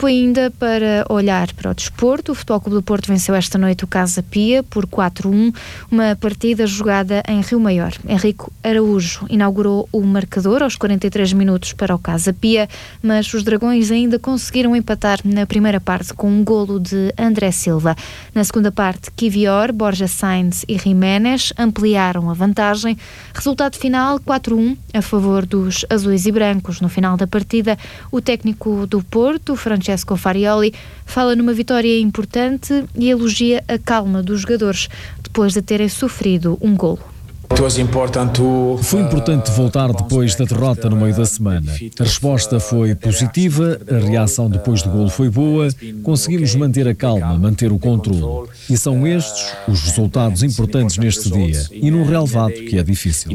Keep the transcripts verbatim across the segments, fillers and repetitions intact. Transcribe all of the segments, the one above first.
Tempo ainda para olhar para o desporto. O Futebol Clube do Porto venceu esta noite o Casa Pia por quatro a um, uma partida jogada em Rio Maior. Henrique Araújo inaugurou o marcador aos quarenta e três minutos para o Casa Pia, mas os Dragões ainda conseguiram empatar na primeira parte com um golo de André Silva. Na segunda parte, Kivior, Borja Sainz e Jiménez ampliaram a vantagem. Resultado final quatro a um a favor dos azuis e brancos. No final da partida, o técnico do Porto, Francesco Farioli, fala numa vitória importante e elogia a calma dos jogadores depois de terem sofrido um golo. Foi importante voltar depois da derrota no meio da semana. A resposta foi positiva, a reação depois do golo foi boa, conseguimos manter a calma, manter o controle. E são estes os resultados importantes neste dia e num relevado que é difícil.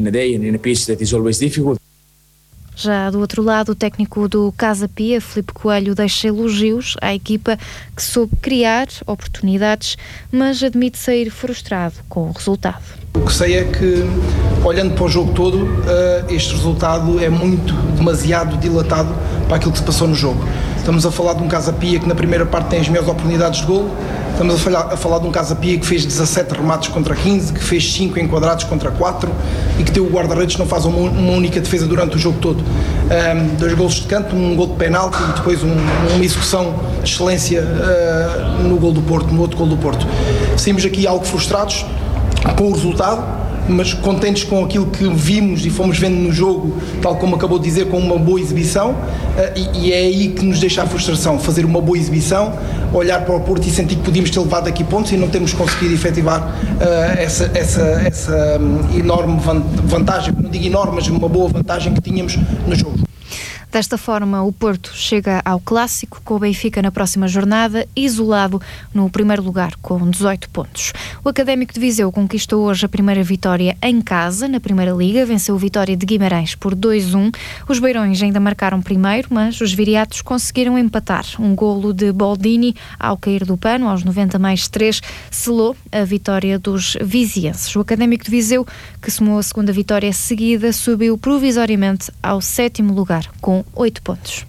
Já do outro lado, o técnico do Casa Pia, Filipe Coelho, deixa elogios à equipa que soube criar oportunidades, mas admite sair frustrado com o resultado. O que sei é que, olhando para o jogo todo, este resultado é muito, demasiado dilatado para aquilo que se passou no jogo. Estamos a falar de um Casa Pia que na primeira parte tem as melhores oportunidades de golo. Estamos a falar, a falar de um Casa Pia que fez dezassete remates contra quinze, que fez cinco enquadrados contra quatro e que tem o guarda-redes que não faz uma, uma única defesa durante o jogo todo. Um, dois golos de canto, um gol de penalti e depois um, uma execução de excelência uh, no gol do Porto, no outro gol do Porto. Saímos aqui algo frustrados com o resultado, mas contentes com aquilo que vimos e fomos vendo no jogo, tal como acabou de dizer, com uma boa exibição, e, e é aí que nos deixa a frustração, fazer uma boa exibição, olhar para o Porto e sentir que podíamos ter levado aqui pontos e não temos conseguido efetivar uh, essa, essa, essa um, enorme vantagem, não digo enorme, mas uma boa vantagem que tínhamos no jogo. Desta forma, o Porto chega ao Clássico com o Benfica na próxima jornada, isolado no primeiro lugar com dezoito pontos. O Académico de Viseu conquistou hoje a primeira vitória em casa, na Primeira Liga, venceu o Vitória de Guimarães por dois a um. Os beirões ainda marcaram primeiro, mas os viriatos conseguiram empatar. Um golo de Boldini ao cair do pano, aos noventa mais três, selou a vitória dos vizienses. O Académico de Viseu, que somou a segunda vitória seguida, subiu provisoriamente ao sétimo lugar, com oito pontos.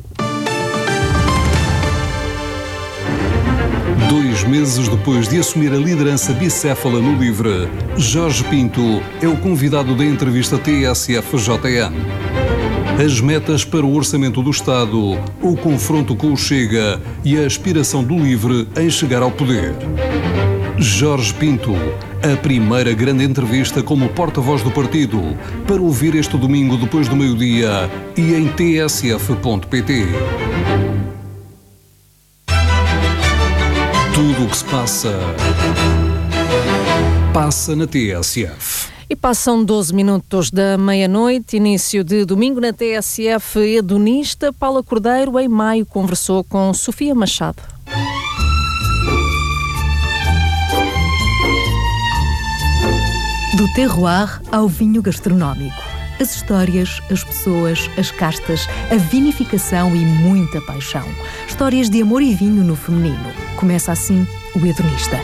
Dois meses depois de assumir a liderança bicéfala no LIVRE, Jorge Pinto é o convidado da entrevista T S F J N. As metas para o orçamento do Estado, o confronto com o Chega e a aspiração do LIVRE em chegar ao poder. Jorge Pinto, a primeira grande entrevista como porta-voz do partido, para ouvir este domingo depois do meio-dia e em t s f ponto p t. Tudo o que se passa, passa na T S F. E passam doze minutos da meia-noite, início de domingo na T S F. Hedonista Paula Cordeiro, em maio, conversou com Sofia Machado. Do terroir ao vinho gastronómico. As histórias, as pessoas, as castas, a vinificação e muita paixão. Histórias de amor e vinho no feminino. Começa assim o Hedonista.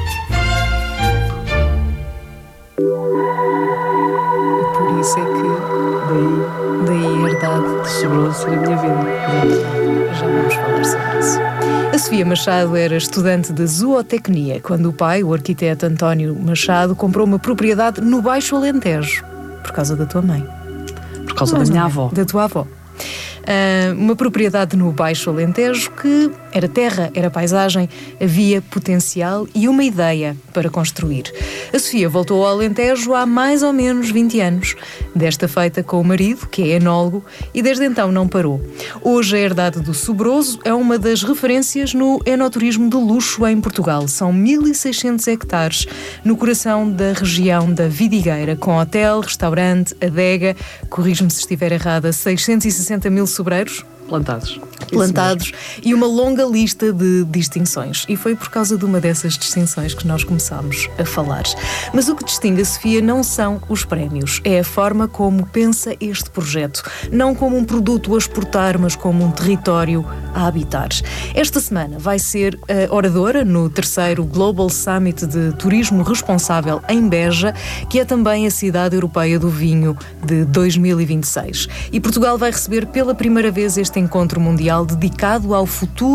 E por isso é que daí, daí a herdade sobrou-se na minha vida. Já vamos falar sobre isso. A Sofia Machado era estudante de zootecnia quando o pai, o arquiteto António Machado, comprou uma propriedade no Baixo Alentejo. Por causa da tua mãe. Por causa da minha avó. Da tua avó. Uh, uma propriedade no Baixo Alentejo que era terra, era paisagem, havia potencial e uma ideia para construir. A Sofia voltou ao Alentejo há mais ou menos vinte anos, desta feita com o marido, que é enólogo, e desde então não parou. Hoje a herdade do Sobroso é uma das referências no enoturismo de luxo em Portugal. São mil e seiscentos hectares no coração da região da Vidigueira, com hotel, restaurante, adega, corrijo-me se estiver errada, seiscentos e sessenta mil sobreiros plantados. plantados e uma longa lista de distinções. E foi por causa de uma dessas distinções que nós começámos a falar. Mas o que distingue a Sofia não são os prémios, é a forma como pensa este projeto. Não como um produto a exportar, mas como um território a habitar. Esta semana vai ser a oradora no terceiro Global Summit de Turismo Responsável em Beja, que é também a cidade europeia do vinho de dois mil e vinte e seis. E Portugal vai receber pela primeira vez este encontro mundial dedicado ao futuro